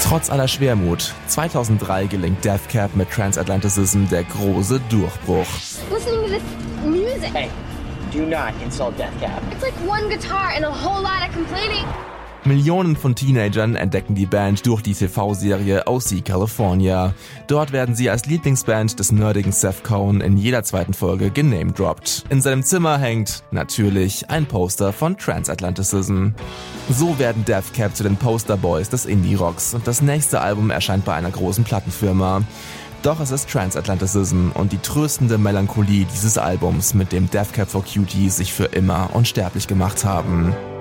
Trotz aller Schwermut, 2003 gelingt Death Cab mit Transatlanticism der große Durchbruch. Listening to this music. Hey, do not insult Death Cab. It's like one guitar and a whole lot of complaining. Millionen von Teenagern entdecken die Band durch die TV-Serie OC California. Dort werden sie als Lieblingsband des nerdigen Seth Cohen in jeder zweiten Folge genamedroppt. In seinem Zimmer hängt, natürlich, ein Poster von Transatlanticism. So werden Death Cab zu den Posterboys des Indie-Rocks und das nächste Album erscheint bei einer großen Plattenfirma. Doch es ist Transatlanticism und die tröstende Melancholie dieses Albums, mit dem Death Cab for Cutie sich für immer unsterblich gemacht haben.